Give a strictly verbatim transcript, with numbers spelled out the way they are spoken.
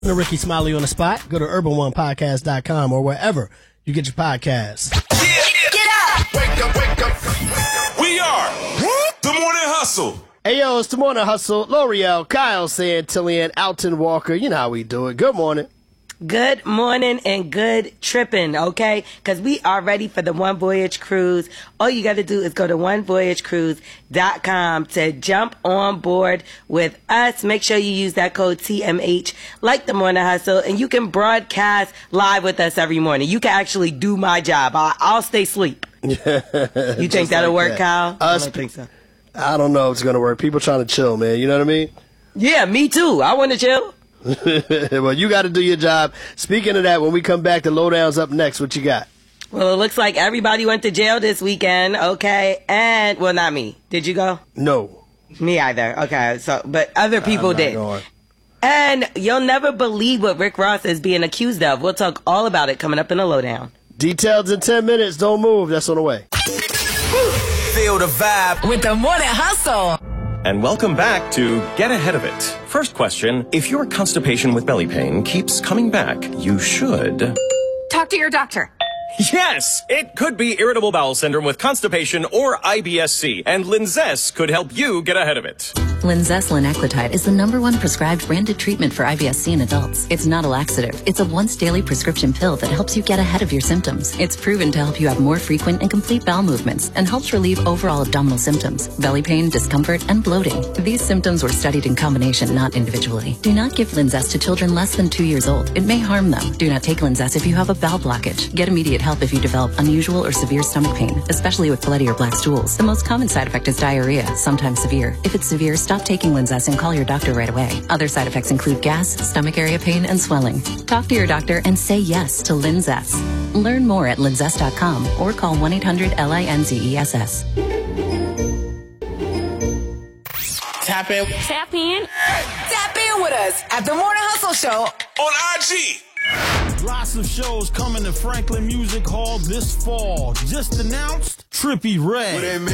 The Ricky Smiley on the spot. Go to urban one podcast dot com or wherever you get your podcasts. Yeah. Get up! Wake up, wake up. We are the Morning Hustle. Hey, yo, it's the Morning Hustle. L'Oreal, Kyle Santillian, Alton Walker. You know how we do it. Good morning. Good morning and good tripping, okay? Because we are ready for the One Voyage Cruise. All you got to do is go to one voyage cruise dot com to jump on board with us. Make sure you use that code T M H, like the Morning Hustle, and you can broadcast live with us every morning. You can actually do my job. I'll, I'll stay asleep. You think that'll like work, that. Kyle? Uh, I don't think so. I don't know if it's going to work. People trying to chill, man. You know what I mean? Yeah, me too. I want to chill. Well, you got to do your job. Speaking of that, when we come back, the lowdown's up next. What you got? Well, it looks like everybody went to jail this weekend, okay? And, well, not me. Did you go? No. Me either. Okay, so, but other people did. Going. And you'll never believe what Rick Ross is being accused of. We'll talk all about it coming up in the lowdown. Details in ten minutes. Don't move. That's on the way. Feel the vibe with the Morning Hustle. And welcome back to Get Ahead of It. First question, if your constipation with belly pain keeps coming back, you should... Talk to your doctor. Yes! It could be irritable bowel syndrome with constipation or I B S C, and Linzess could help you get ahead of it. Linzess linaclotide is the number one prescribed branded treatment for I B S C in adults. It's not a laxative. It's a once-daily prescription pill that helps you get ahead of your symptoms. It's proven to help you have more frequent and complete bowel movements and helps relieve overall abdominal symptoms, belly pain, discomfort, and bloating. These symptoms were studied in combination, not individually. Do not give Linzess to children less than two years old. It may harm them. Do not take Linzess if you have a bowel blockage. Get immediate help if you develop unusual or severe stomach pain, especially with bloody or black stools. The most common side effect is diarrhea, sometimes severe. If it's severe, stop taking Linzess and call your doctor right away. Other side effects include gas, stomach area pain, and swelling. Talk to your doctor and say yes to Linzess. Learn more at linzess dot com or call one eight hundred L I N Z E S S. Tap in. Tap in. Tap in with us at the Morning Hustle Show on I G. Lots of shows coming to Franklin Music Hall this fall. Just announced, Trippie Redd.